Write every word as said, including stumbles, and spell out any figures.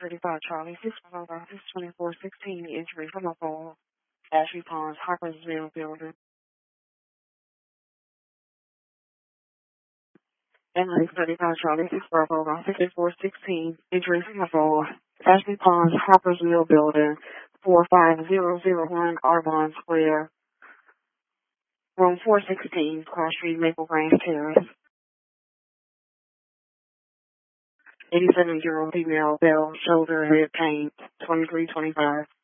thirty-five Charlie, six one five, six twenty-four sixteen, injury from a fall. Ashley Ponds, Harpersville building. And six thirty-five Charlie, six Bravo, sixty-four sixteen, injury from a fall. Ashley Ponds, Harpersville building, four five zero zero one Arbonne Square, room four sixteen, Cross Street, Maple Grange Terrace. eighty-seven year old female, bell, shoulder, head pain, twenty-three twenty-five.